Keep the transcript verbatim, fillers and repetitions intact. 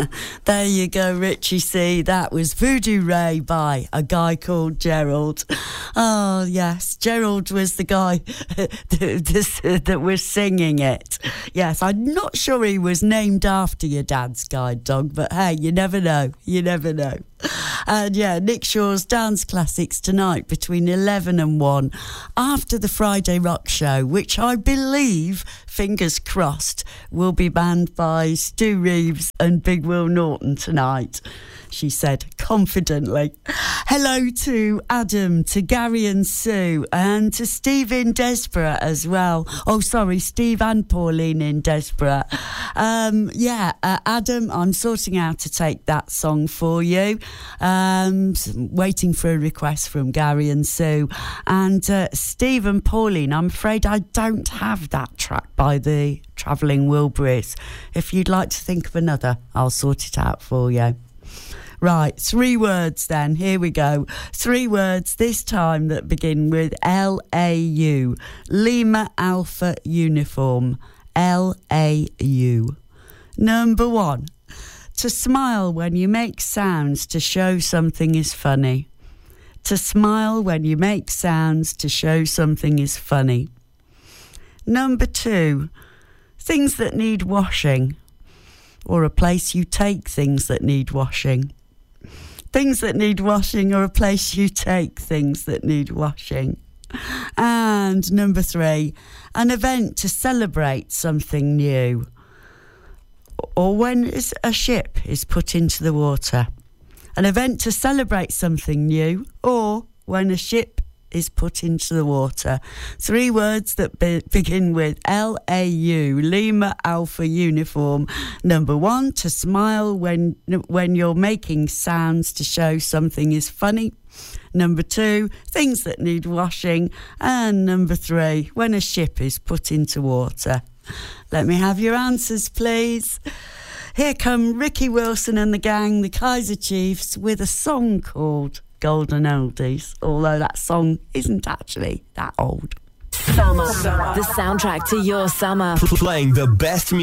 There you go, Richie C. That was Voodoo Ray by a guy called Gerald. Oh, yes, Gerald was the guy that, that was singing it. Yes, I'm not sure he was named after your dad's guide dog, but hey, you never know. You never know. And yeah, Nick Shaw's Dance Classics tonight between eleven and one after the Friday Rock Show, which I believe, fingers crossed, will be banned by Stu Reeves and Big Will Norton tonight, she said confidently. Hello to Adam, to Gary and Sue, and to Steve in Desborough as well. Oh, sorry, Steve and Pauline in Desborough. Um, yeah, uh, Adam, I'm sorting out to take that song for you. Um, waiting for a request from Gary and Sue. And uh, Steve and Pauline, I'm afraid I don't have that track by the Travelling Wilburys. If you'd like to think of another, I'll sort it out for you. Right, three words then. Here we go. Three words this time that begin with L A U. Lima Alpha Uniform. L A U. Number one. To smile when you make sounds to show something is funny. To smile when you make sounds to show something is funny. Number two. Things that need washing. Or a place you take things that need washing. Things that need washing, or a place you take things that need washing. And number three, an event to celebrate something new. Or when a ship is put into the water. An event to celebrate something new, or when a ship is put into the water. Three words that be- begin with L A U, Lima Alpha Uniform. Number one, to smile when when you're making sounds to show something is funny. Number two, things that need washing. And number three, when a ship is put into water. Let me have your answers, please. Here come Ricky Wilson and the gang, the Kaiser Chiefs, with a song called Golden Oldies, although that song isn't actually that old. Summer, the soundtrack to your summer. Playing the best music.